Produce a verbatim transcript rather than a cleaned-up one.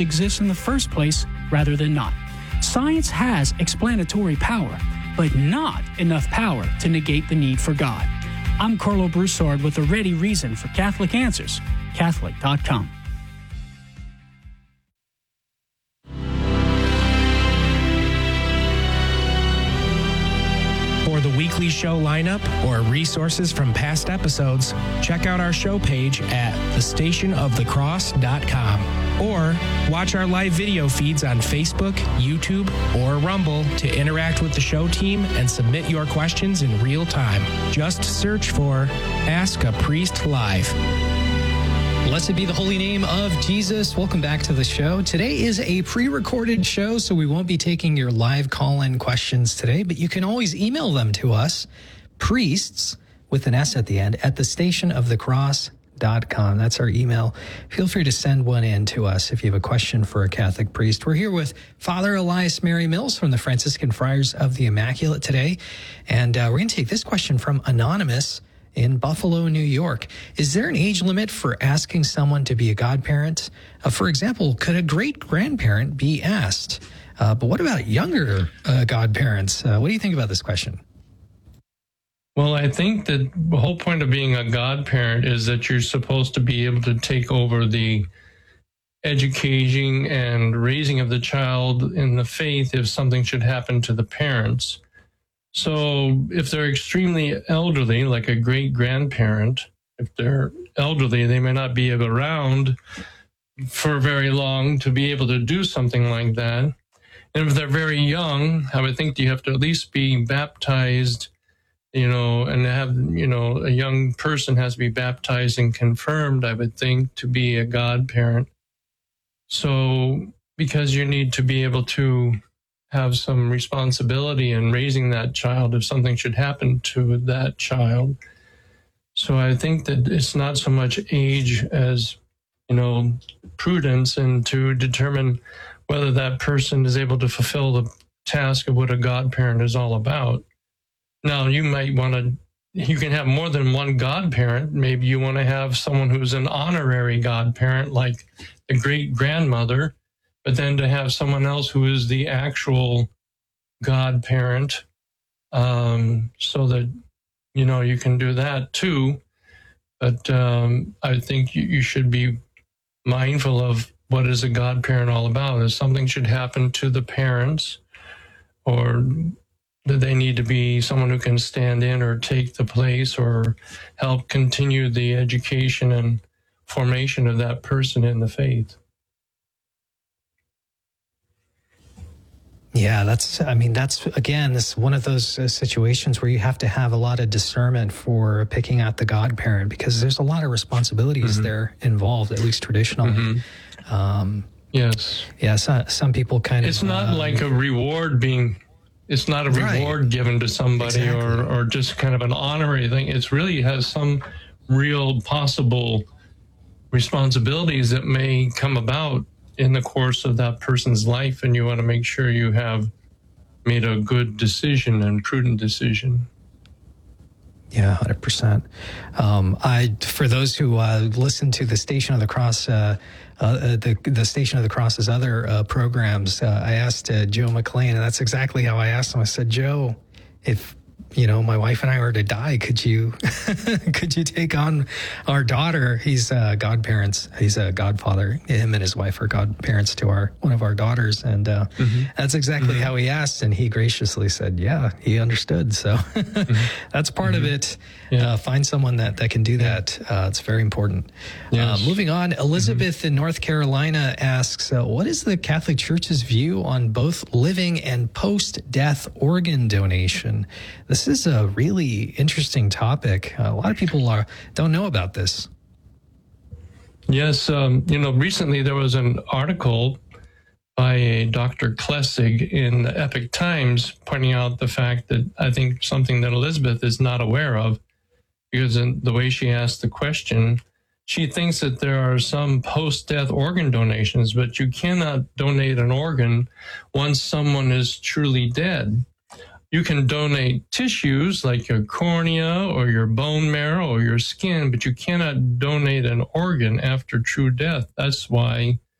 universe exists in the first place rather than not. Science has explanatory power, but not enough power to negate the need for God. I'm Carlo Broussard with a ready reason for Catholic Answers, Catholic dot com. For the weekly show lineup or resources from past episodes, check out our show page at the station of the cross dot com or watch our live video feeds on Facebook, YouTube, or Rumble to interact with the show team and submit your questions in real time. Just search for Ask a Priest Live. Blessed be the holy name of Jesus. Welcome back to the show. Today is a pre-recorded show, so we won't be taking your live call-in questions today, but you can always email them to us, priests, with an S at the end, at the station of the cross dot com. That's our email. Feel free to send one in to us if you have a question for a Catholic priest. We're here with Father Elias Mary Mills from the Franciscan Friars of the Immaculate today, and uh, we're going to take this question from Anonymous in Buffalo, New York. Is there an age limit for asking someone to be a godparent? Uh, for example, could a great-grandparent be asked? Uh, but what about younger uh, godparents? Uh, what do you think about this question? Well, I think that the whole point of being a godparent is that you're supposed to be able to take over the educating and raising of the child in the faith if something should happen to the parents. So if they're extremely elderly, like a great-grandparent, if they're elderly, they may not be around for very long to be able to do something like that. And if they're very young, I would think you have to at least be baptized, you know, and have, you know, a young person has to be baptized and confirmed, I would think, to be a godparent. So because you need to be able to have some responsibility in raising that child if something should happen to that child. So I think that it's not so much age as, you know, prudence, and to determine whether that person is able to fulfill the task of what a godparent is all about. Now, you might want to, you can have more than one godparent. Maybe you want to have someone who's an honorary godparent, like the great-grandmother, but then to have someone else who is the actual godparent, um, so that, you know, you can do that too. But um, I think you, you should be mindful of what is a godparent all about. If something should happen to the parents, or that they need to be someone who can stand in or take the place or help continue the education and formation of that person in the faith. Yeah, that's, I mean, that's, again, this one of those uh, situations where you have to have a lot of discernment for picking out the godparent, because there's a lot of responsibilities mm-hmm. there involved, at least traditionally. Mm-hmm. Um, yes. Yeah, so, some people kind it's of... It's not uh, like a reward being, it's not a reward right. given to somebody exactly. or, or just kind of an honorary thing. It's really has some real possible responsibilities that may come about in the course of that person's life, and you want to make sure you have made a good decision and prudent decision. Yeah, one hundred percent. Um, I, for those who uh, listen to the Station of the Cross, uh, uh, the the Station of the Cross's other uh, programs, uh, I asked uh, Joe McLean, and that's exactly how I asked him. I said, Joe, if you know, my wife and I were to die, could you, could you take on our daughter? He's uh, godparents. He's a godfather. Him and his wife are godparents to our one of our daughters, and uh, mm-hmm. that's exactly mm-hmm. how he asked, and he graciously said, "Yeah, he understood." So mm-hmm. that's part mm-hmm. of it. Yeah. Uh, find someone that that can do that. Uh, it's very important. Yes. Uh, moving on, Elizabeth mm-hmm. in North Carolina asks, uh, "What is the Catholic Church's view on both living and post-death organ donation?" This is a really interesting topic. Uh, a lot of people are, don't know about this. Yes, um, you know, recently there was an article by a Doctor Klessig in the Epoch Times pointing out the fact that I think something that Elizabeth is not aware of, because in the way she asked the question, she thinks that there are some post-death organ donations, but you cannot donate an organ once someone is truly dead. You can donate tissues like your cornea or your bone marrow or your skin, but you cannot donate an organ after true death. That's why